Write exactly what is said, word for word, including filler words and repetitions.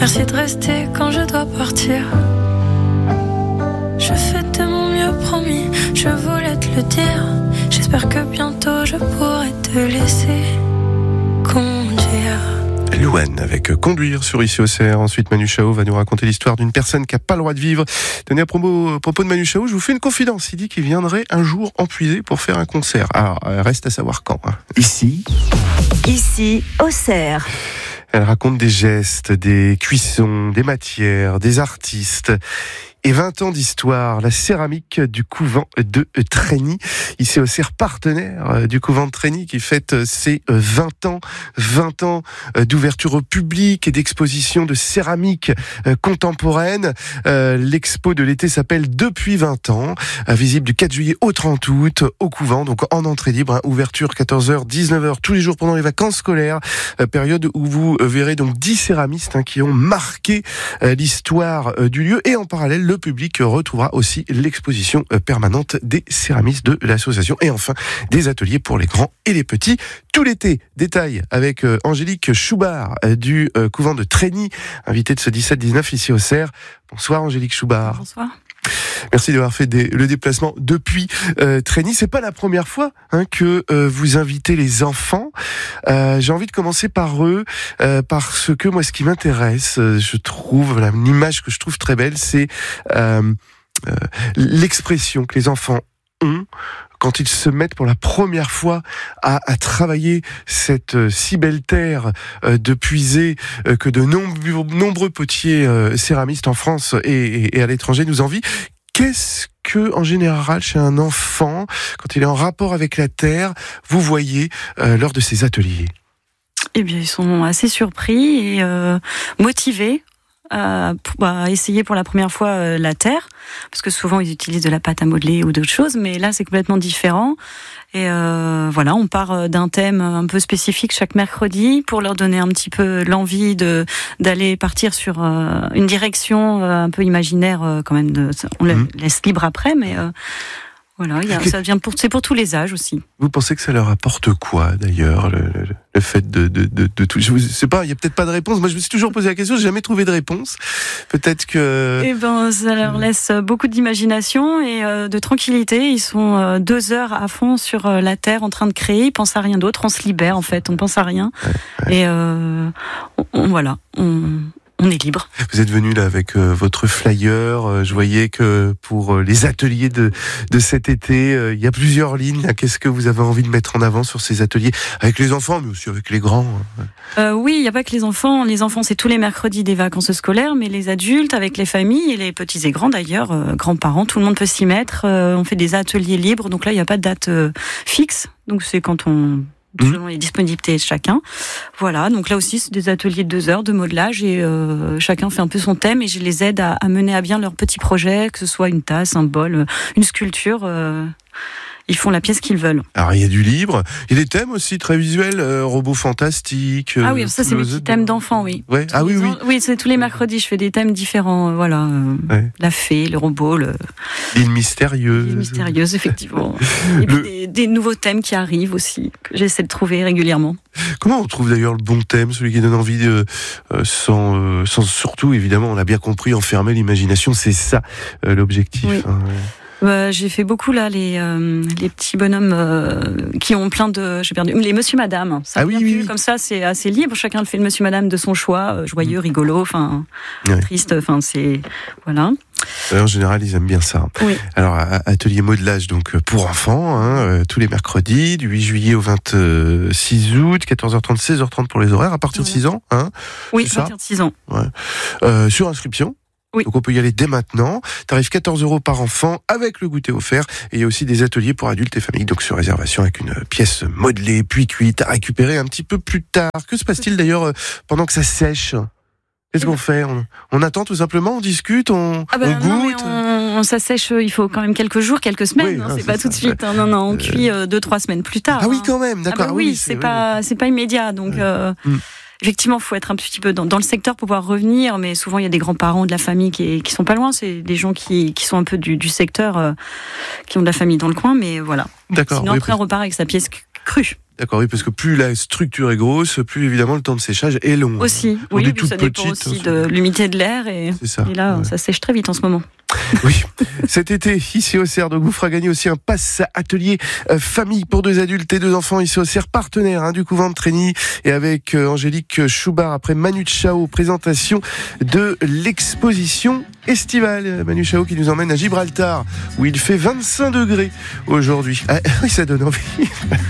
Merci de rester quand je dois partir. Je fais de mon mieux, promis, je voulais te le dire. J'espère que bientôt je pourrai te laisser conduire. Louane avec Conduire sur Ici au C R. Ensuite, Manu Chao va nous raconter l'histoire d'une personne qui n'a pas le droit de vivre. Tenez, à propos, à propos de Manu Chao, je vous fais une confidence. Il dit qu'il viendrait un jour en puiser pour faire un concert. Alors, reste à savoir quand. Hein. Ici, ici au C R. Elle raconte des gestes, des cuissons, des matières, des artistes. Et vingt ans d'histoire, la céramique du couvent de Trény. Ici au C R, partenaire du couvent de Trény qui fête ses vingt ans. vingt ans d'ouverture au public et d'exposition de céramique contemporaine. L'expo de l'été s'appelle Depuis vingt ans. Visible du quatre juillet au trente août au couvent, donc en entrée libre. Ouverture quatorze heures, dix-neuf heures tous les jours pendant les vacances scolaires. Période où vous verrez donc dix céramistes qui ont marqué l'histoire du lieu. Et en parallèle, le public retrouvera aussi l'exposition permanente des céramistes de l'association et enfin des ateliers pour les grands et les petits tout l'été. Détail avec Angélique Choubard du couvent de Trény, invitée de ce dix-sept dix-neuf ici au C R. Bonsoir Angélique Choubard. Bonsoir. Merci d'avoir fait des, le déplacement depuis euh, Trény. C'est pas la première fois hein, que euh, vous invitez les enfants. Euh, j'ai envie de commencer par eux euh, parce que moi, ce qui m'intéresse, euh, je trouve, voilà, une image que je trouve très belle, c'est euh, euh, l'expression que les enfants ont quand ils se mettent pour la première fois à, à travailler cette euh, si belle terre euh, de puiser euh, que de nombreux, nombreux potiers euh, céramistes en France et, et, et à l'étranger nous envient. Qu'est-ce que, en général, chez un enfant, quand il est en rapport avec la terre, vous voyez euh, lors de ces ateliers ? Eh bien, ils sont assez surpris et euh, motivés à, à essayer pour la première fois euh, la terre, parce que souvent ils utilisent de la pâte à modeler ou d'autres choses, mais là c'est complètement différent. Et euh, voilà, on part d'un thème un peu spécifique chaque mercredi pour leur donner un petit peu l'envie de d'aller partir sur euh, une direction euh, un peu imaginaire euh, quand même. De, on les laisse libre après, mais euh, voilà, il y a, ça vient pour c'est pour tous les âges aussi. Vous pensez que ça leur apporte quoi d'ailleurs le, le, le fait de de de, de tout. Je sais pas, il y a peut-être pas de réponse. Moi, je me suis toujours posé la question, j'ai jamais trouvé de réponse. Peut-être que. Eh ben, ça leur laisse beaucoup d'imagination et euh, de tranquillité. Ils sont euh, deux heures à fond sur euh, la terre en train de créer. Ils pensent à rien d'autre. On se libère en fait. On pense à rien. Ouais, ouais. Et euh, on, on, voilà. On, On est libre. Vous êtes venu là avec euh, votre flyer. Euh, je voyais que pour euh, les ateliers de de cet été, euh, il y a plusieurs lignes. Là. Qu'est-ce que vous avez envie de mettre en avant sur ces ateliers avec les enfants, mais aussi avec les grands hein. euh, Oui, il n'y a pas que les enfants. Les enfants, c'est tous les mercredis des vacances scolaires, mais les adultes, avec les familles et les petits et grands d'ailleurs, euh, grands-parents, tout le monde peut s'y mettre. Euh, on fait des ateliers libres, donc là, il n'y a pas de date euh, fixe. Donc c'est quand on selon les disponibilités de chacun. Voilà, donc là aussi, c'est des ateliers de deux heures de modelage et euh, chacun fait un peu son thème et je les aide à, à mener à bien leurs petits projets, que ce soit une tasse, un bol, une sculpture. Euh, ils font la pièce qu'ils veulent. Alors, il y a du libre. Il y a des thèmes aussi très visuels, euh, robots fantastiques. Ah oui, ça, c'est les petits thèmes d'enfants, oui. Ouais. Ah oui, oui. An... Oui, c'est tous les mercredis, je fais des thèmes différents. Euh, voilà. Euh, ouais. La fée, le robot, le... l'île mystérieuse. L'île mystérieuse, effectivement. Et puis le... des, des nouveaux thèmes qui arrivent aussi, que j'essaie de trouver régulièrement. Comment on trouve d'ailleurs le bon thème, celui qui donne envie de, euh, sans, euh, sans surtout, évidemment, on l'a bien compris, enfermer l'imagination, c'est ça euh, l'objectif. Oui. Hein, ouais. Bah, j'ai fait beaucoup là les euh, les petits bonhommes euh, qui ont plein de j'ai perdu les Monsieur Madame. Ça ah oui, oui, oui. Comme ça, c'est assez libre. Chacun le fait le Monsieur Madame de son choix, euh, joyeux, mmh. rigolo, enfin ouais. triste, enfin c'est voilà. En général, ils aiment bien ça. Oui. Alors, atelier modelage donc pour enfants, hein, tous les mercredis, du huit juillet au vingt-six août, quatorze heures trente, seize heures trente pour les horaires, à partir ouais. de six ans. Hein, oui, à partir de six ans. Ouais. Euh, sur inscription. Oui. Donc on peut y aller dès maintenant. Tarif quatorze euros par enfant avec le goûter offert. Et il y a aussi des ateliers pour adultes et familles, donc sur réservation avec une pièce modelée puis cuite à récupérer un petit peu plus tard. Que se passe-t-il d'ailleurs pendant que ça sèche ? Qu'est-ce qu'on fait ? on, on attend tout simplement, on discute, on, ah bah on non, goûte. On, on, ça sèche, il faut quand même quelques jours, quelques semaines. Oui, hein, non, c'est, c'est pas ça. Tout de suite. Hein, non, non, on euh... cuit euh, deux, trois semaines plus tard. Ah oui, hein. quand même, d'accord. Ah bah oui, oui, c'est, c'est pas, c'est pas immédiat, donc. Ouais. Euh, mm. Effectivement, il faut être un petit peu dans, dans le secteur pour pouvoir revenir, mais souvent il y a des grands-parents de la famille qui, qui sont pas loin, c'est des gens qui, qui sont un peu du, du secteur, euh, qui ont de la famille dans le coin, mais voilà. D'accord. Sinon oui, après on repart avec sa pièce Cru. D'accord, oui, parce que plus la structure est grosse, plus évidemment le temps de séchage est long. Aussi, Pour oui, des puis ça toutes dépend petites, aussi hein, de l'humidité de l'air. Et, C'est ça. et là, Ouais. ça sèche très vite en ce moment. Oui, cet été, ici au Cerf, donc vous fera gagner aussi un pass atelier euh, famille pour deux adultes et deux enfants ici au Cerf, partenaire hein, du couvent de Trény, et avec euh, Angélique Choubard après Manu Chao, présentation de l'exposition estivale. Manu Chao qui nous emmène à Gibraltar où il fait vingt-cinq degrés aujourd'hui. Ah, oui, ça donne envie.